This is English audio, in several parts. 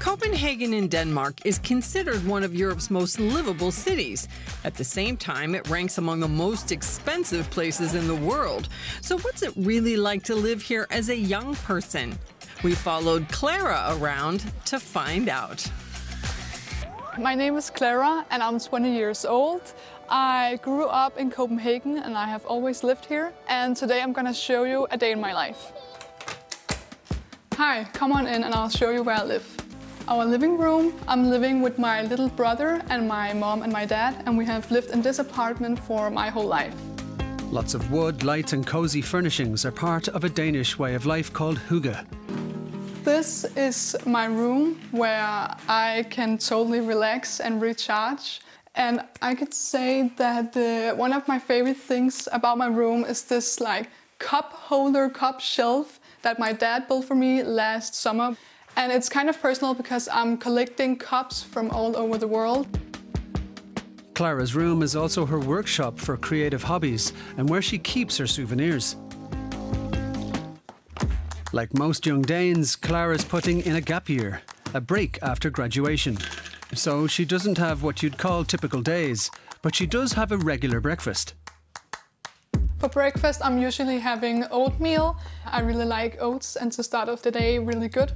Copenhagen in Denmark is considered one of Europe's most livable cities. At the same time, it ranks among the most expensive places in the world. So what's it really like to live here as a young person? We followed Clara around to find out. My name is Clara and I'm 20 years old. I grew up in Copenhagen and I have always lived here. And today I'm going to show you a day in my life. Hi, come on in and I'll show you where I live. Our living room, I'm living with my little brother and my mom and my dad, and we have lived in this apartment for my whole life. Lots of wood, light and cosy furnishings are part of a Danish way of life called hygge. This is my room where I can totally relax and recharge. And I could say that one of my favorite things about my room is this cup holder, cup shelf that my dad built for me last summer. And it's kind of personal because I'm collecting cups from all over the world. Clara's room is also her workshop for creative hobbies and where she keeps her souvenirs. Like most young Danes, Clara's putting in a gap year, a break after graduation. So she doesn't have what you'd call typical days, but she does have a regular breakfast. For breakfast, I'm usually having oatmeal. I really like oats and to start off the day really good.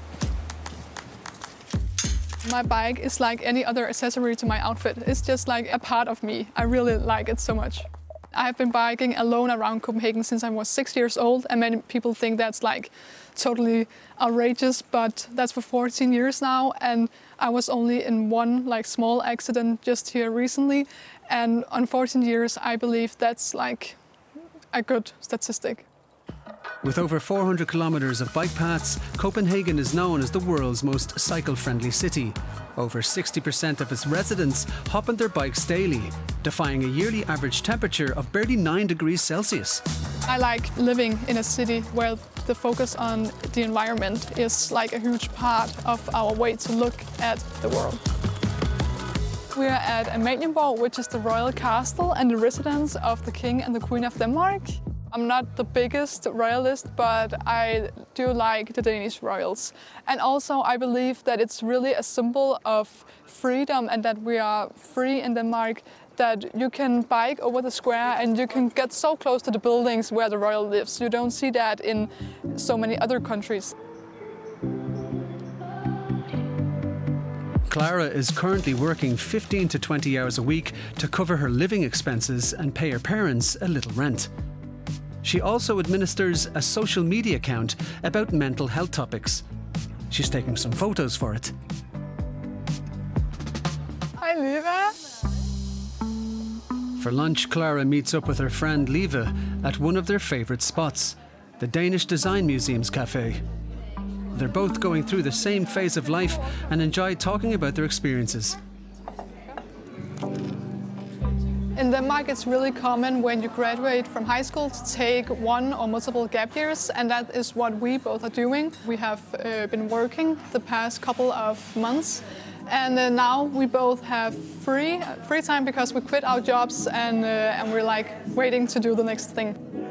My bike is like any other accessory to my outfit. It's just like a part of me. I really like it so much. I have been biking alone around Copenhagen since I was 6 years old, and many people think that's totally outrageous, but that's for 14 years now, and I was only in one small accident just here recently, and on 14 years I believe that's a good statistic. With over 400 kilometres of bike paths, Copenhagen is known as the world's most cycle-friendly city. Over 60% of its residents hop on their bikes daily, defying a yearly average temperature of barely 9 degrees Celsius. I like living in a city where the focus on the environment is a huge part of our way to look at the world. We are at Amalienborg, which is the royal castle and the residence of the King and the Queen of Denmark. I'm not the biggest royalist, but I do like the Danish royals. And also I believe that it's really a symbol of freedom and that we are free in Denmark, that you can bike over the square and you can get so close to the buildings where the royal lives. You don't see that in so many other countries. Clara is currently working 15 to 20 hours a week to cover her living expenses and pay her parents a little rent. She also administers a social media account about mental health topics. She's taking some photos for it. Hi, Liva. For lunch, Clara meets up with her friend Liva at one of their favourite spots, the Danish Design Museum's cafe. They're both going through the same phase of life and enjoy talking about their experiences. In Denmark, it's really common when you graduate from high school to take one or multiple gap years, and that is what we both are doing. We have been working the past couple of months, and now we both have free time because we quit our jobs and we're waiting to do the next thing.